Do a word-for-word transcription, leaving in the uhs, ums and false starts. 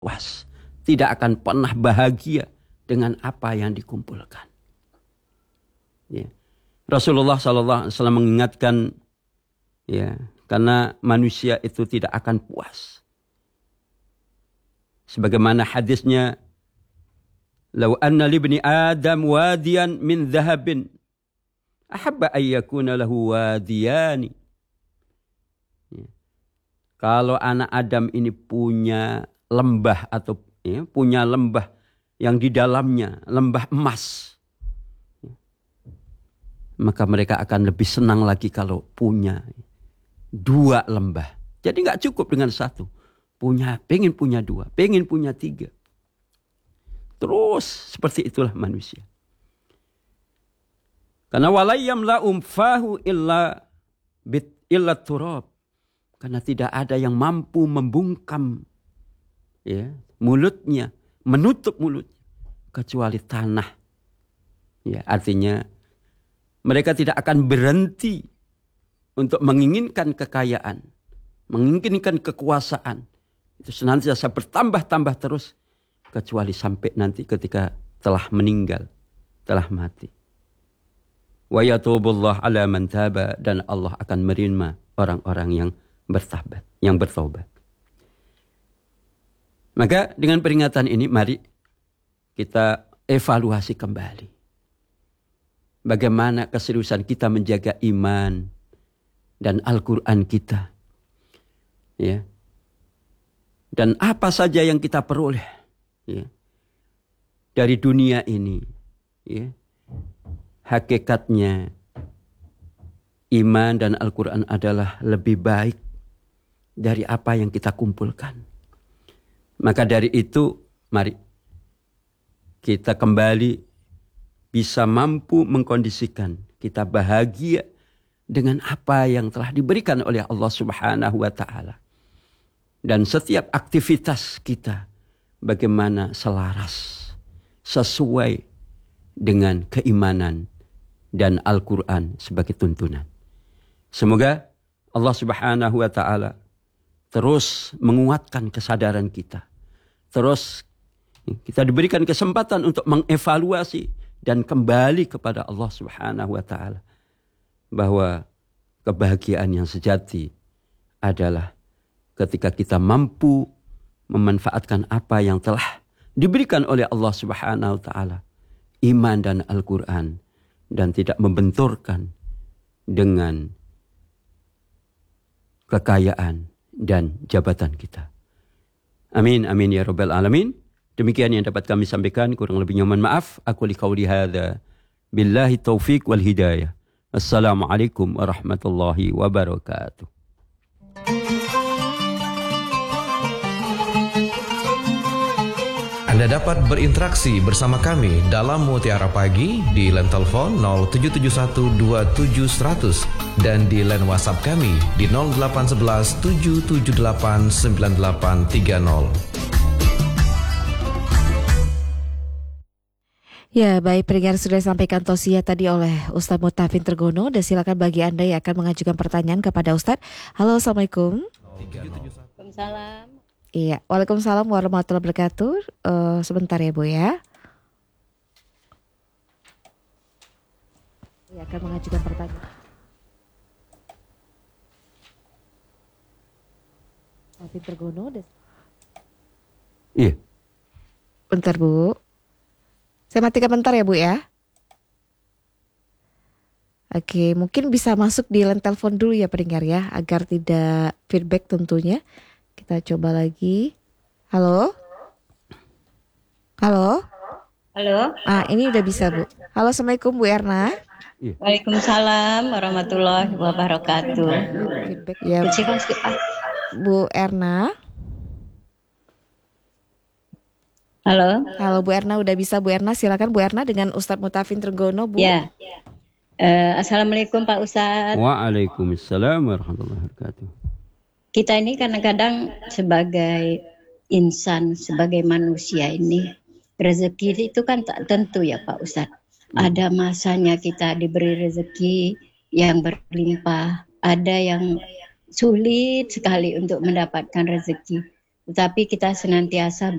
puas, tidak akan pernah bahagia dengan apa yang dikumpulkan. Ya. Rasulullah shallallahu alaihi wasallam mengingatkan, ya, karena manusia itu tidak akan puas. Sebagaimana hadisnya, "Lau anna libni Adam wadiyan min dhahabin, ahabba an yakuna lahu wadiyani." Ya. Kalau anak Adam ini punya lembah atau ya, punya lembah yang di dalamnya lembah emas, maka mereka akan lebih senang lagi kalau punya dua lembah. Jadi nggak cukup dengan satu. Punya, pengen punya dua, pengen punya tiga. Terus seperti itulah manusia. Karena walayam la umfahu illa bit illa turab. Karena tidak ada yang mampu membungkam ya, mulutnya, menutup mulutnya kecuali tanah. Ya, artinya mereka tidak akan berhenti untuk menginginkan kekayaan, menginginkan kekuasaan. Itu senantiasa bertambah-tambah terus, kecuali sampai nanti ketika telah meninggal, telah mati. Wa yatubullah ala man taba, dan Allah akan menerima orang-orang yang bertaubat, yang bertaubat. Maka dengan peringatan ini mari kita evaluasi kembali. Bagaimana keseriusan kita menjaga iman dan Al-Quran kita. Ya. Dan apa saja yang kita peroleh ya, dari dunia ini. Ya. Hakikatnya iman dan Al-Quran adalah lebih baik dari apa yang kita kumpulkan. Maka dari itu mari kita kembali bisa mampu mengkondisikan kita bahagia dengan apa yang telah diberikan oleh Allah Subhanahu wa taala. Dan setiap aktivitas kita bagaimana selaras, sesuai dengan keimanan dan Al-Quran sebagai tuntunan. Semoga Allah Subhanahu wa taala terus menguatkan kesadaran kita. Terus kita diberikan kesempatan untuk mengevaluasi dan kembali kepada Allah Subhanahu wa taala, bahwa kebahagiaan yang sejati adalah ketika kita mampu memanfaatkan apa yang telah diberikan oleh Allah Subhanahu wa taala, iman dan Al-Quran, dan tidak membenturkan dengan kekayaan dan jabatan kita. Amin amin ya rabbal alamin. Demikian yang dapat kami sampaikan, kurang lebihnya mohon maaf. Aku li qauli hadza billahi taufiq wal hidayah. Assalamualaikum warahmatullahi wabarakatuh. Anda dapat berinteraksi bersama kami dalam Mutiara Pagi di line telepon nol tujuh tujuh satu dua tujuh seratus dan di line WhatsApp kami di nol delapan satu satu tujuh tujuh delapan sembilan delapan tiga nol. Ya, baik, pendengar sudah disampaikan tausiah tadi oleh Ustadz Mutafin Tergono, dan silakan bagi Anda yang akan mengajukan pertanyaan kepada Ustadz. Halo, Assalamualaikum. Waalaikumsalam. Iya, Waalaikumsalam warahmatullahi wabarakatuh. Uh, sebentar ya Bu ya. Ya, akan mengajukan pertanyaan. Mutafin Tergono. Des- Iya. Bentar Bu. Saya matikan bentar ya Bu ya. Oke, mungkin bisa masuk di line telepon dulu ya pendengar ya, agar tidak feedback tentunya. Kita coba lagi. Halo? Halo? Halo. Ah, ini udah bisa Bu. Halo, Assalamualaikum Bu Erna. Waalaikumsalam warahmatullahi wabarakatuh. Feedback ya Bu Erna. Halo. Halo Bu Erna, udah bisa Bu Erna, silakan Bu Erna dengan Ustadz Mutafin Tergono Bu. Ya. Uh, Assalamualaikum Pak Ustadz. Waalaikumsalam warahmatullahi wabarakatuh. Kita ini kadang-kadang sebagai insan, sebagai manusia ini, rezeki itu kan tak tentu ya Pak Ustadz. Hmm. Ada masanya kita diberi rezeki yang berlimpah, ada yang sulit sekali untuk mendapatkan rezeki. tetapi kita senantiasa